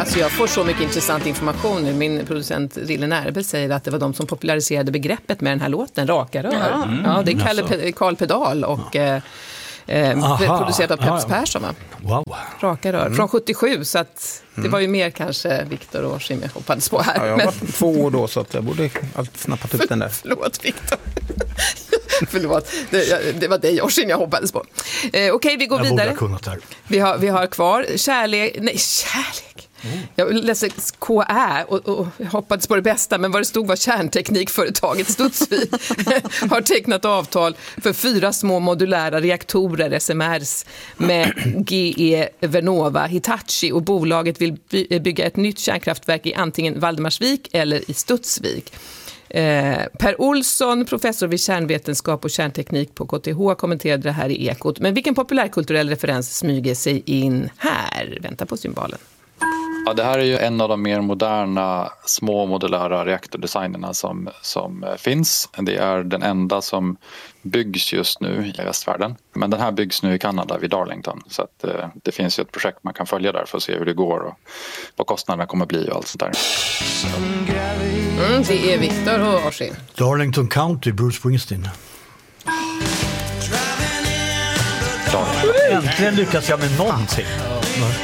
Alltså jag får så mycket intressant information nu. Min producent Rille Närbe säger att det var de som populariserade begreppet med den här låten, Raka rör. Ja, det är Carl Pedal och producerat av Peps Persson, va? Wow. Raka rör. Från 77, så att det var ju mer kanske Viktor och Jimmy hoppades på här. Ja, jag var 2 år då, så att jag borde allt snappat upp den där. Förlåt, Viktor. Förlåt, det var dig och jag hoppades på. Okej, vi går vidare. Vi har kvar kärlek. Jag läser KÄ och hoppades på det bästa, men vad det stod var kärnteknikföretaget Studsvik har tecknat avtal för 4 små modulära reaktorer, SMRs, med GE Vernova Hitachi, och bolaget vill bygga ett nytt kärnkraftverk i antingen Valdemarsvik eller i Studsvik. Per Olsson, professor vid kärnvetenskap och kärnteknik på KTH, kommenterade det här i Ekot. Men vilken populärkulturell referens smyger sig in här? Vänta på symbolen. Ja, det här är ju en av de mer moderna små modulära reaktordesignerna som finns. Det är den enda som byggs just nu i västvärlden. Men den här byggs nu i Kanada vid Darlington. Så att, det finns ju ett projekt man kan följa där för att se hur det går och vad kostnaderna kommer bli och allt sånt där. Det är Viktor och Orsi. Darlington County, Bruce Springsteen. Äntligen lyckas jag med någonting.